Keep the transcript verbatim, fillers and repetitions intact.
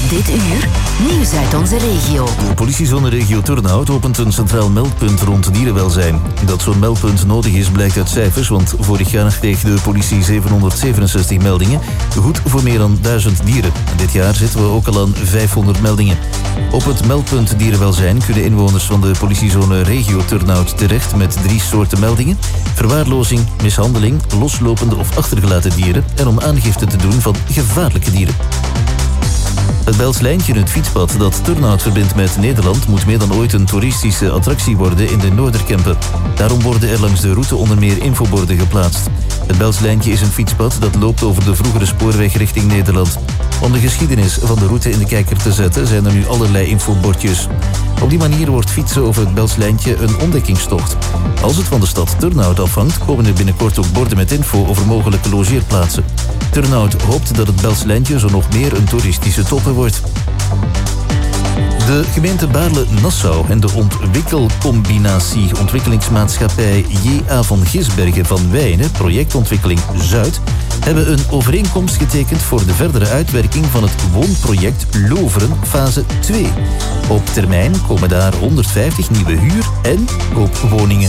Dit uur, nieuws uit onze regio. De politiezone regio Turnhout opent een centraal meldpunt rond dierenwelzijn. Dat zo'n meldpunt nodig is blijkt uit cijfers, want vorig jaar kreeg de politie zevenhonderdzevenenzestig meldingen, goed voor meer dan duizend dieren. Dit jaar zitten we ook al aan vijfhonderd meldingen. Op het meldpunt dierenwelzijn kunnen inwoners van de politiezone regio Turnhout terecht met drie soorten meldingen: verwaarlozing, mishandeling, loslopende of achtergelaten dieren en om aangifte te doen van gevaarlijke dieren. Het Belslijntje, het fietspad dat Turnhout verbindt met Nederland, moet meer dan ooit een toeristische attractie worden in de Noorderkempen. Daarom worden er langs de route onder meer infoborden geplaatst. Het Belslijntje is een fietspad dat loopt over de vroegere spoorweg richting Nederland. Om de geschiedenis van de route in de kijker te zetten zijn er nu allerlei infobordjes. Op die manier wordt fietsen over het Belslijntje een ontdekkingstocht. Als het van de stad Turnhout afhangt, komen er binnenkort ook borden met info over mogelijke logeerplaatsen. Turnhout hoopt dat het Belslijntje zo nog meer een toeristische toppe wordt. De gemeente Baarle-Nassau en de ontwikkelcombinatie ontwikkelingsmaatschappij J A van Gisbergen van Wijnen, projectontwikkeling Zuid, hebben een overeenkomst getekend voor de verdere uitwerking van het woonproject Loveren fase twee. Op termijn komen daar honderdvijftig nieuwe huur- en koopwoningen.